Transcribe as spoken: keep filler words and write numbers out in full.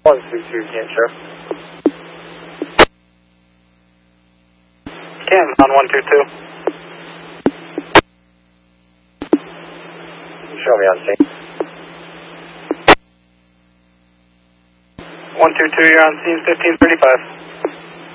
one two two, Can Sheriff. Can on one two two. Show me on scene. one two two, you're on scene fifteen thirty-five.